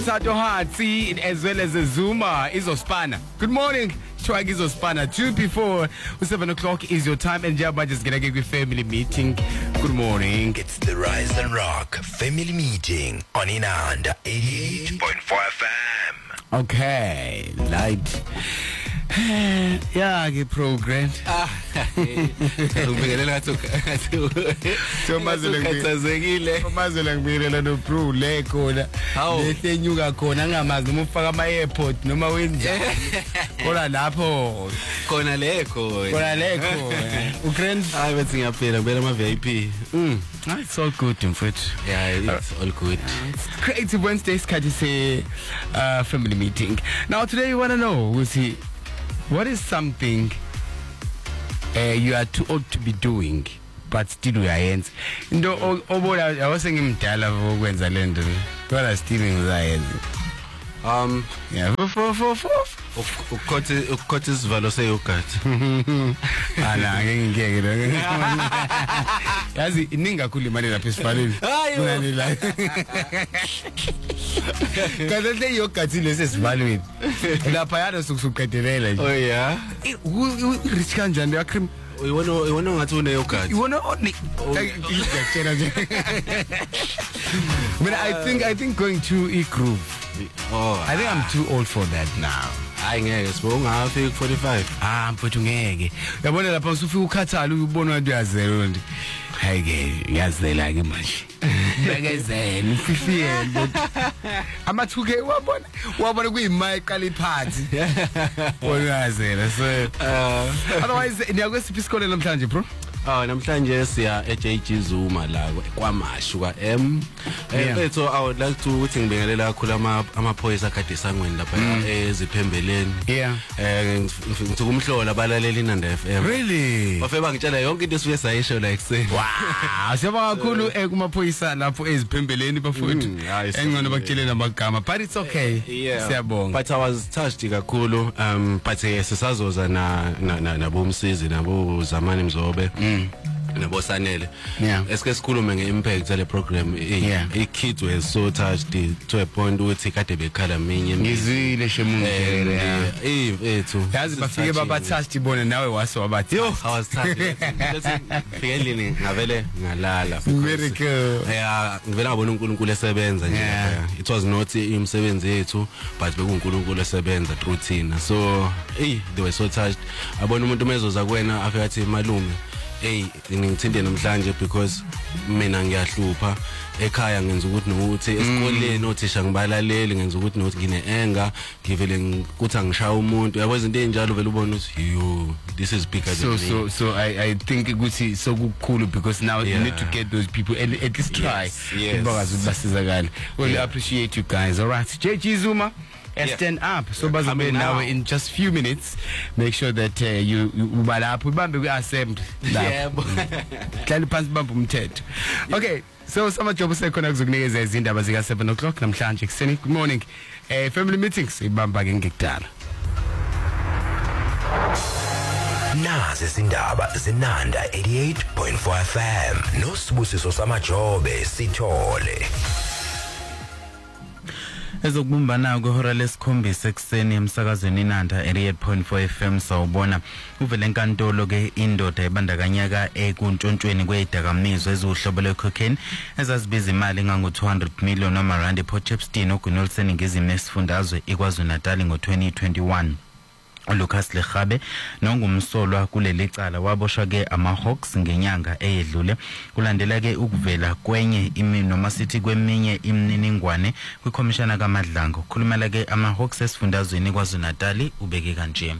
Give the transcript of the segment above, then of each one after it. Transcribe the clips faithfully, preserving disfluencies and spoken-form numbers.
Sato Hatsi as well as Zuma Izospana. Good morning, Swag Izospana. Two before seven o'clock is your time, and Jabba just gonna get your family meeting. Good morning. It's the Rise and Rock family meeting on Inanda eighty-eight point four F M. Okay, light. Yeah, get programmed. Ah, ubingelela ngathi Thomasele Thomasele ngibingelela no bro le khona. Lesenyuka khona ngamazi noma ufaka ama airport noma wenza. Kola lapho khona lekho. Kola lekho. Ukraine. Hayi bethi ngiyaphila ngibela ama V I P. Mm. It's all good, mfowethu. Yeah, it's all good. Creative Wednesdays can you say uh family meeting. Now today you want to know who's he what is something uh, you are too old to be doing but still uyayenza into obona awase ngimdala ukwenza lento kodwa still ngizayenza um yeah for for for ukukhothi ukukhothi isivalo seyogurt ana ngeke ngeke lo yazi iningi kakhulu imali lapha esivaleni kunani la kahle le yogurt lesi esivalweni lapha yana sokusuqedelela nje oh yeah rich kanjani ya cream iwona iwona ngathi une yogurt iwona ngiyakutshela nje I mean I think I think going to e-groove. Oh, I think I'm too old for that now. Hayi ngeke sibo ungafika ku forty-five. Ah mfowethu ngeke. Uyabona lapha usufika ukhathala ubona ukuthi uyazela nje. Hayi ke yazela ke manje. Bekezela ufifiyele. Ama two K wabona wabona kuyimali iqala iphathi. Uyazela so otherwise niyakwesiphi isikole namhlanje bro? Ah namhlanje siya e J G Zuma la kwaMashu kwa M. Eh so I would like to ukuthi ngibingelela kakhulu ama amaphoyisa akade sangweni lapha eziphembeleni. Yeah. Eh ngithuka umhlola balaleli Inanda F M. Really? Bafeba ngitshela yonke into esibuye sayisho la ekseni. Wow, siyabonga kakhulu kumaphoyisa lapho eziphembeleni bafowethu. Engcono bakutshele namagama but it's okay. Siyabonga. But I was touched kakhulu um but sisazoza na nabomsizi nabo Zamani Mzobe. Nabo Sanele. Yeah. Eske sikhulume ngeimpact yale program. I kids were so touched to a point ukuthi kade bekhala minye. Ngizwile shemunjele. Eh ethu. Yazi bafike baba touched ibona nawe waso wabathi. Yo, I was touched. Fikelini ngavele ngalala. Very good. Yeah, ngivela ngabona uNkulunkulu esebenza nje lapha. It was not imsebenzi yethu but bekuNkulunkulu esebenza through thina. So, eh they were so touched. Abona umuntu mezoza kuwena afika athi malume hey ngithinde namhlanje because mina ngiyahlupa ekhaya ngenza ukuthi nokuthi esikoleni othisha ngibalaleli ngenza ukuthi nokuthi ngine anger ngivele ngikuthi angishaya umuntu yabo izinto ezinjalo vele ubona ukuthi yo this is bigger so, than so me. So I I think ukuthi so cool because now yeah. You need to get those people and at least try yes, yes. Well, yeah. I appreciate you guys. All right, J G Zuma. Uh, stand up so bazobe now in just few minutes make sure that uh, you ubalapho ubambe kwi-assemble yebo hlala phansi bamba umthetho okay so samajob sekhona kuzokunikeza izindaba zika seven o'clock namhlanje kuseni. Good morning eh uh, family meetings ibamba ke ngekudala nazi izindaba zinanda eighty-eight point four F M nosibusiso samajobe sithole ezokubumbana kwehora lesikhombisa ekseni emsakazweni Inanda eighty-eight point four F M sawubona uvele enkantolo ke indoda ebandakanyaka ekuntshontshweni kwezidakamizwa ezuhlobo lwe-cocaine ezazibiza imali engango two hundred million noma rand ePort Shepstone oGunolsen ngezimo nesifundazwe iKwaZulu Natal ngo twenty twenty-one. Lucas Lekhabe nongumsolwa kuleli cala waboshwa ke ama-Hawks ngenyanga eyedlule kulandela ke ukuvela kwenye imi noma sithi kweminye imininingwane kwikhomishana kaMadlango khulumela ke ama-Hawks esifundazweni kwaZulu Natal ubeke kanje.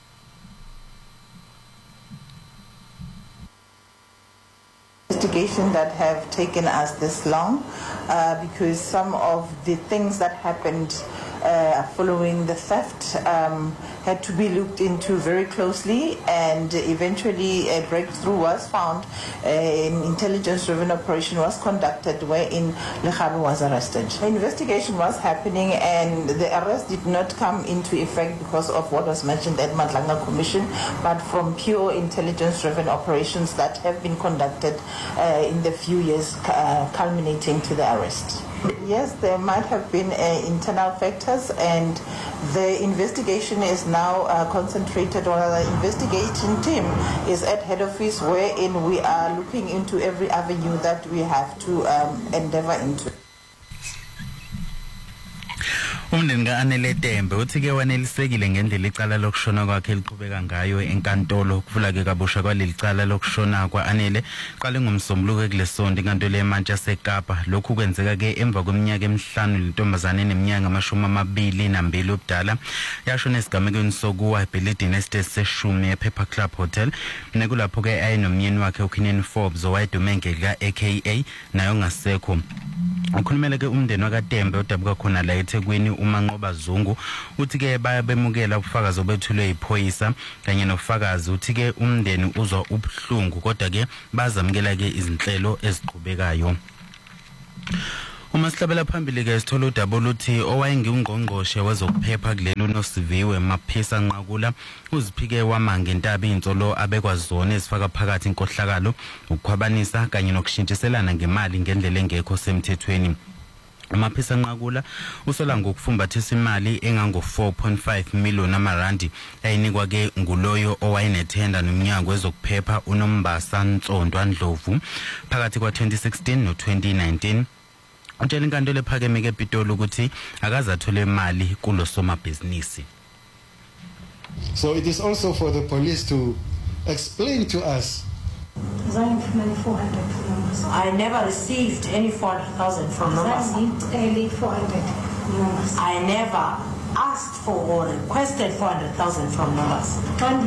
Investigation that have taken us this long uh, because some of the things that happened uh, following the theft um, had to be looked into very closely, and eventually a breakthrough was found. An intelligence-driven operation was conducted wherein Lekhabe was arrested. The investigation was happening, and the arrest did not come into effect because of what was mentioned at Madlanga Commission, but from pure intelligence-driven operations that have been conducted uh, in the few years uh, culminating to the arrest. Yes, there might have been uh, internal factors, and the investigation is now uh, concentrated, or the investigation team is at head office, wherein we are looking into every avenue that we have to um, endeavor into. Umndeni kaAnele Tembe uthi ke wanelisekile ngendlela icala lokushona kwakhe liqhubeka ngayo enkantolo ukuvula ke kabusha kwaleli cala lokushona kwaAnele qale ngomsombuluko kulesonto inkantolo eMantla seKapa lokhu kwenzeka ke emva kweminyaka emihlanu lentombazane eneminyaka amashumi amabili nambili obudala yashona esigamekweni sokuwa eBelidini Estate seshumi ePepper Club Hotel nekulapho ke ayinomyeni wakhe uKenan Forbes owayedume ngeka A K A nayo ngasekho. Ukhulumela ke umndeni wakaTembe odabuka khona la eThekwini uManqoba Zungu uthi ke baya bemukela ubufakazi obethulwe iphoyisa kanye nofakazi uthi ke umndeni uzwa ubuhlungu kodwa ke bazamukela ke izinhlelo eziqhubekayo. Uma sihlabela phambili ke sithola udaba oluthi owayengungqongqoshe wezokuphepha kulelo noSiviwe Maphisa Nqakula uziphike wamanga intaba insolo abekwazona ezifaka phakathi inkohlakalo ukukhwabanisa kanye nokushintshiselana ngemali ngendlela engekho semthethweni. Maphisa Nqakula usola ngokufumbathisa imali engango four point five million amarandi ayinikwa ke nguloyo owayenethenda nomnyango wezokuphepha uNombasa Ntsondwa Ndlovu phakathi kwa twenty sixteen no twenty nineteen. Utshela inkantolo ephakeme ke ePitoli ukuthi akazathole imali kulo somabhizinisi. So it is also for the police to explain to us. I never received any four hundred thousand from Nombasa. I never asked for or requested four hundred thousand from Nombasa.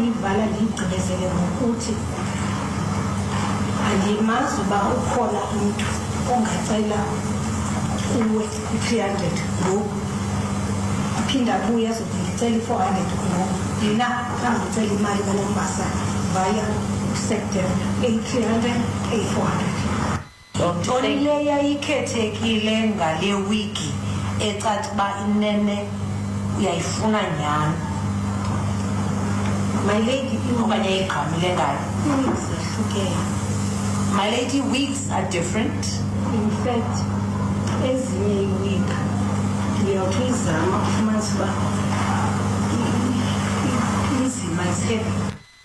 uwe three hundred ngo aphinda kuya sokungicela four hundred ngo yena angicela imali kaNombasa via sector eight three hundred eight four hundred. Tonile yayikhethekile ngale wiki ecathi ba inene uyayifuna nyana. My lady okanye iqhamile ngayo. My lady, weeks are different. In fact, ezinye week ngiyawuthizama kufumanisa uba inzima isheavy.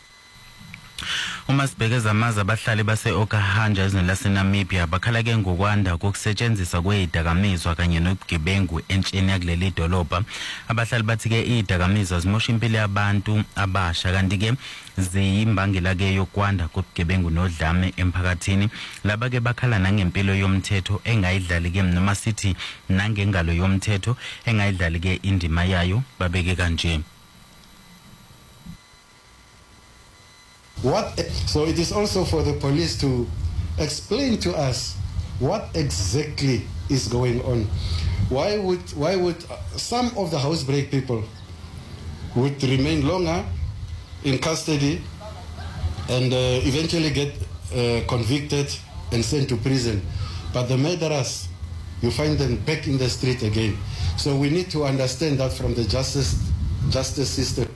Uma sibhekeza amazi abahlali base-Okahanja ezweni laseNamibia bakhala ke ngokwanda kokusetshenziswa kwezidakamizwa kanye nobugebengu entsheni yakuleli dolobha. Abahlali bathi ke izidakamizwa zimosha impilo yabantu abasha kanti ke ziyimbangela ke yokwanda kobugebengu nodlame emphakathini. Laba ke bakhala nangempilo yomthetho engayidlali ke noma sithi nangengalo yomthetho engayidlali ke indima yayo babeke kanje. What, so it is also for the police to explain to us what exactly is going on. Why would why would some of the housebreak people would remain longer in custody and uh, eventually get uh, convicted and sent to prison, but the murderers, you find them back in the street again. So we need to understand that from the justice justice system.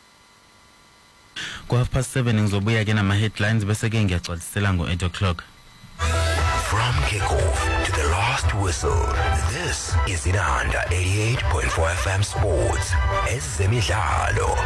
Kwa half past seven ngizobuya ke nama headlines bese ke ngiyagcwalisela ngo eight o'clock. From kickoff to the last whistle, this is Inanda eighty-eight point four F M Sports. Ezemidlalo.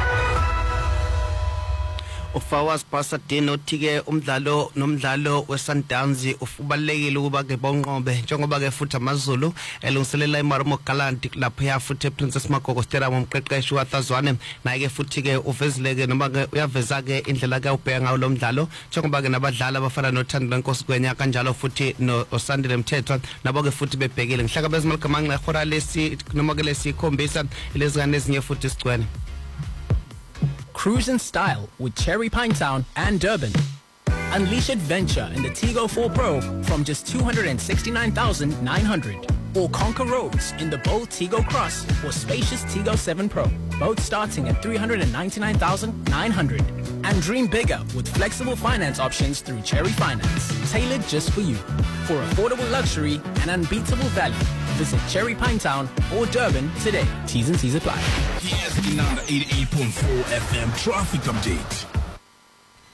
Ufawas Pasadena uthike umdlalo nomdlalo weSundowns ubalekile ukuba ke bonqobe njengoba ke futhi amaZulu elungiselela iMarumo Galanti lapho ya futhi Princess Makoko Stadium umqeqeshi waThazwane naye ke futhi ke uvezileke noma ke uyaveza ke indlela ke ubheka ngawo lo mdlalo njengoba ke nabadlali abafana noThandwa Nkosi Gwenya kanjalo futhi noSandile Mthethwa nabo ke futhi bebhekile ngihlakabeza maligamanqa ehora lesi noma ke lesikhombisa lezingane ezinye futhi sigcwele. Cruise in style with Cherry Pine Town and Durban. Unleash adventure in the Tigo four Pro from just two hundred sixty-nine thousand nine hundred. Or conquer roads in the bold Tigo Cross or spacious Tigo seven Pro, both starting at three hundred ninety-nine thousand nine hundred. And dream bigger with flexible finance options through Cherry Finance, tailored just for you. For affordable luxury and unbeatable value, visit Cherry Pine Town or Durban today. T's and C's apply. Here's the number eighty-eight point four F M traffic update.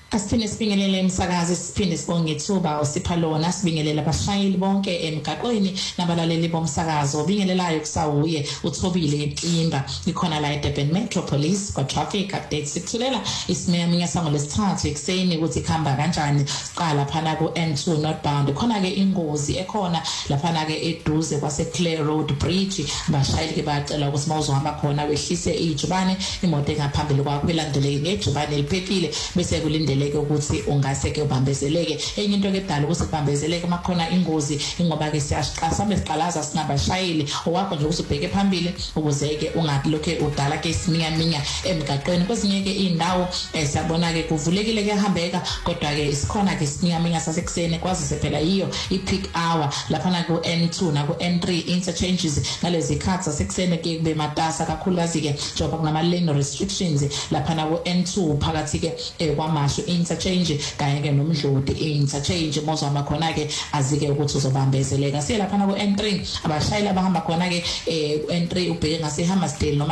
Asiphinde sibingelele emsakazi siphinde sibonge ithuba osipha lona sibingelele abashayeli bonke emgaqweni nabalaleli bomsakazo bingelelayo kusawuye uthobile eCimba ikhona la eDurban Metropolis kwa traffic updates sikuthulela isimeminya sangolesithathu ekseni ukuthi khamba kanjani siqala phana ku N two northbound khona ke ingozi ekhona laphana ke eduze kwase Clare Road Bridge abashayeli ke bacela ukuthi mawuzohamba khona wehlise ijubane imoto engaphambili kwakho ilandeleke ngejubane eliphephile bese kulindele ukuthi ungase ke ubambezeleke enye into ke edala ukuthi ubambezeleke makhona ingozi ingoba ke siyasiqasa besiqalaza singabashayeli owakho nje usubheke phambili ukuze ke ungalokhe udala ke isiminya minya emgaqweni kwezinye ke indawo siyabona ke kuvulekile kuyahambeka kodwa ke isikhona ke isiminya minya sasekuseni kwazise phela iyo ipeak hour lapha na ku N two na ku N three interchanges ngalezi khathi sasekuseni ke kube matasa kakhulukazi ke njengoba kunama lane restrictions lapha na ku N two phakathi ke kwamasho interchange kanye ke nomdludi interchange mozoma khona ke azike ukuthi uzobambezeleka siye lapha na ku N three abashayeli abahamba khona ke eh N three ubheke ngase Hammersdale noma